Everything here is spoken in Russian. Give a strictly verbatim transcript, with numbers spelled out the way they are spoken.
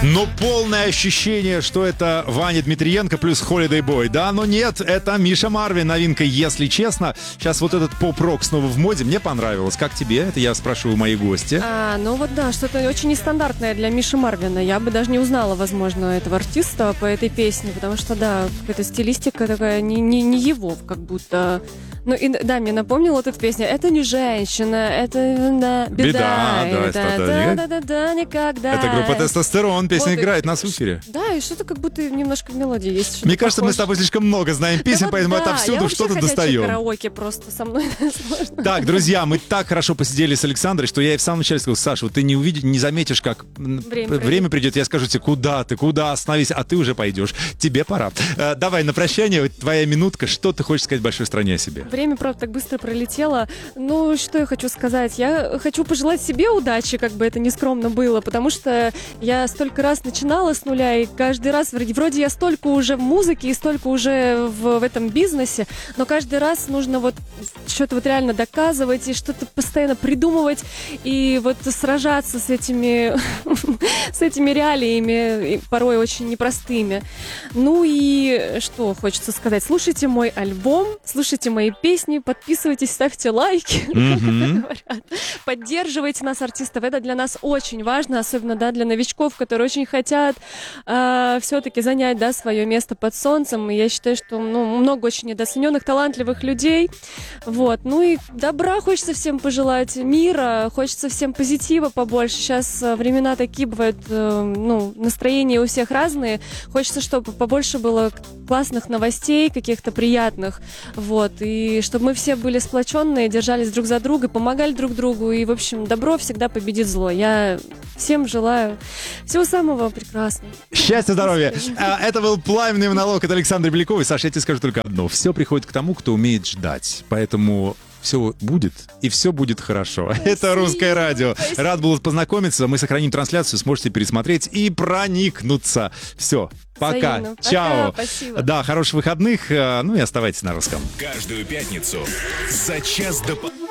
Но полное ощущение, что это Ваня Дмитриенко плюс Holiday Boy. Да, но нет, это Миша Марвин, новинка, если честно. Сейчас вот этот поп-рок снова в моде. Мне понравилось. Как тебе? Это я спрашиваю мои гости. А, ну вот да, что-то очень нестандартное для Миши Марвина. Я бы даже не узнала, возможно, этого артиста по этой песне, потому что, да, какая-то стилистика такая не, не, не его, как будто... Ну и да, мне напомнила эта песня. Это не женщина, это да, беда. Беда, да, это, это, да, да, да, да, никогда. Это группа «Тестостерон», песня Вот, играет на суфере. Да, и что-то как будто немножко в мелодии есть. Мне кажется, похоже. мы с тобой слишком много знаем песен, да, поэтому вот, да, отовсюду что-то достаем. Караоке просто со мной сложно. Так, друзья, мы так хорошо посидели с Александрой, что я и в самом начале сказал: Саша, вот ты не увидишь, не заметишь, как время, время придет, я скажу тебе, куда ты, куда, остановись, а ты уже пойдешь. Тебе пора. Э, давай, на прощание, твоя минутка, что ты хочешь сказать большой стране о себе? Время, правда, так быстро пролетело. Ну, что я хочу сказать? Я хочу пожелать себе удачи, как бы это ни скромно было, потому что я столько раз начинала с нуля, и каждый раз, вроде, вроде я столько уже в музыке и столько уже в, в этом бизнесе, но каждый раз нужно вот что-то вот реально доказывать и что-то постоянно придумывать, и вот сражаться с этими, с этими реалиями, порой очень непростыми. Ну и что хочется сказать? Слушайте мой альбом, слушайте мои песни, подписывайтесь, ставьте лайки, Mm-hmm. поддерживайте нас, артистов. Это для нас очень важно, особенно да, для новичков, которые очень хотят э, все-таки занять да, свое место под солнцем. И я считаю, что ну, много очень недооцененных, талантливых людей. Вот. Ну и добра хочется всем пожелать, мира, хочется всем позитива побольше. Сейчас э, времена такие бывают, э, ну, настроения у всех разные. Хочется, чтобы побольше было классных новостей, каких-то приятных. Вот. И чтобы мы все были сплоченные, держались друг за друга, помогали друг другу. И, в общем, добро всегда победит зло. Я всем желаю всего самого прекрасного. Счастья, здоровья. Это был пламенный монолог от Александры Беляковой. Саша, я тебе скажу только одно. Все приходит к тому, кто умеет ждать. Поэтому все будет, и все будет хорошо. Спасибо. Это «Русское радио». Спасибо. Рад был познакомиться. Мы сохраним трансляцию, сможете пересмотреть и проникнуться. Все. Пока. Взаимно. Чао. Пока, спасибо. Да, хороших выходных. Ну и оставайтесь на русском. Каждую пятницу за час до...